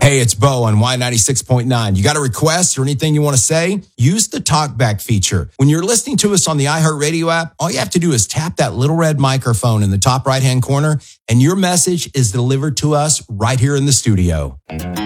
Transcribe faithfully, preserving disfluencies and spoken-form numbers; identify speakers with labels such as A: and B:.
A: Hey, it's Bo on Y ninety-six point nine. You got a request or anything you want to say? Use the talkback feature. When you're listening to us on the iHeartRadio app, all you have to do is tap that little red microphone in the top right-hand corner, and your message is delivered to us right here in the studio.